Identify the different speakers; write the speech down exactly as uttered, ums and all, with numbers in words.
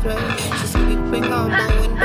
Speaker 1: straight. She see me bring on low and